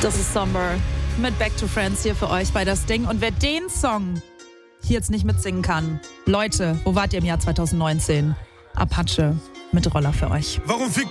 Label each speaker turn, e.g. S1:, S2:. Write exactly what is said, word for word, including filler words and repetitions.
S1: Das ist Somber mit Back to Friends hier für euch bei Das Ding. Und wer den Song hier jetzt nicht mitsingen kann, Leute, wo wart ihr im Jahr zwanzig neunzehn? Apache mit Roller für euch.
S2: Warum fickt